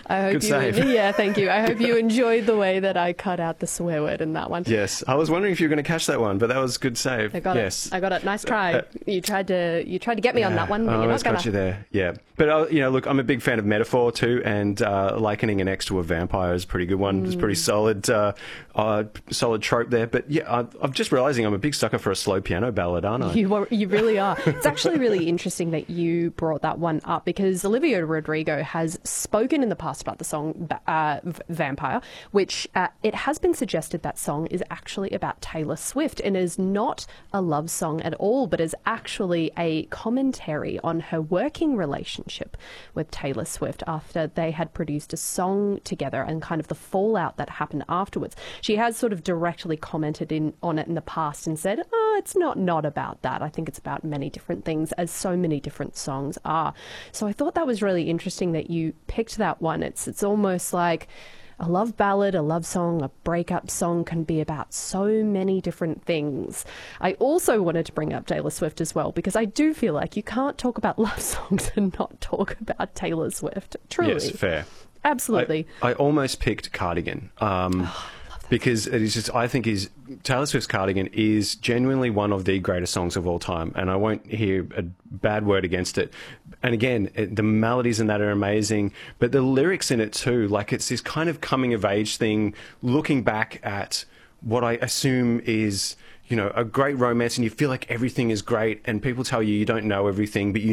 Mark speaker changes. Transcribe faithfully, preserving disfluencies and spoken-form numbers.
Speaker 1: I hope
Speaker 2: Good
Speaker 1: you,
Speaker 2: save.
Speaker 1: yeah, thank you. I hope you enjoyed the way that I cut out the swear word in that one.
Speaker 2: Yes, I was wondering if you were going to catch that one, but that was a good save.
Speaker 1: I got
Speaker 2: yes.
Speaker 1: it. I got it. Nice try.
Speaker 2: Uh,
Speaker 1: you tried to you tried to get me
Speaker 2: yeah,
Speaker 1: on that one, but
Speaker 2: I
Speaker 1: you're
Speaker 2: almost
Speaker 1: not gonna.
Speaker 2: got you there. Yeah, but uh, you know, look, I'm a big fan of metaphor too, and uh, likening an ex to a vampire is a pretty good one.
Speaker 1: Mm.
Speaker 2: It's pretty solid, uh, uh, solid trope there. But yeah, I, I'm just realising I'm a big sucker for a slow piano ballad, aren't I?
Speaker 1: You are, you really are. It's actually really interesting that you brought that one up because Olivia Rodrigo has spoken in the past about the song uh, Vampire, which uh, it has been suggested that song is actually about Taylor Swift and is not a love song at all, but is actually a commentary on her working relationship with Taylor Swift after they had produced a song together and kind of the fallout that happened afterwards. She has sort of directly commented in on it in the past and said, oh, it's not not about that. I think it's about many different things, as so many different songs are. So I thought that was really interesting that you picked that one. It's it's almost like a love ballad, a love song, a breakup song can be about so many different things. I also wanted to bring up Taylor Swift as well, because I do feel like you can't talk about love songs and not talk about Taylor Swift. Truly.
Speaker 2: Yes, fair.
Speaker 1: Absolutely.
Speaker 2: I, I almost picked Cardigan. Um,
Speaker 1: Oh,
Speaker 2: Because it is just, I think is Taylor Swift's Cardigan is genuinely one of the greatest songs of all time, and I won't hear a bad word against it. And again, it, the melodies in that are amazing, but the lyrics in it too, like it's this kind of coming of age thing, looking back at what I assume is, you know, a great romance, and you feel like everything is great, and people tell you you don't know everything, but you